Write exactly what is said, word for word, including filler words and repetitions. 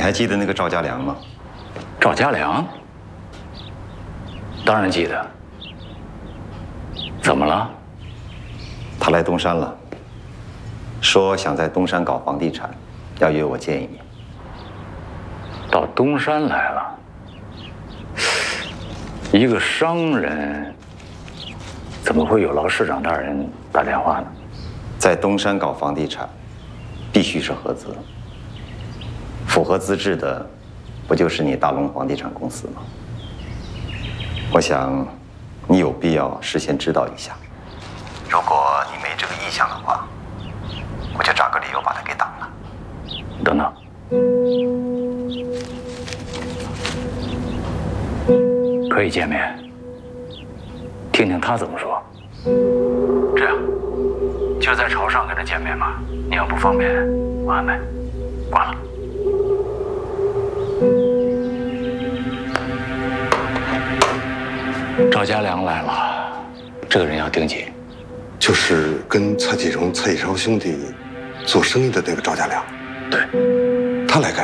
还记得那个赵家良吗？ 赵家良？当然记得。怎么了？ 他来东山了，说想在东山搞房地产，要约我见一面。 到东山来了，一个商人怎么会有劳市长大人打电话呢？ 在东山搞房地产，必须是合资。符合资质的，不就是你大龙房地产公司吗？我想，你有必要事先知道一下。如果你没这个意向的话，我就找个理由把他给挡了。 等等，可以见面，听听他怎么说。这样，就在朝上跟他见面吧。你要不方便，我安排。挂了。赵家良来了，这个人要盯紧。 就是跟蔡继荣、蔡继超兄弟做生意的那个赵家良。 对， 他来干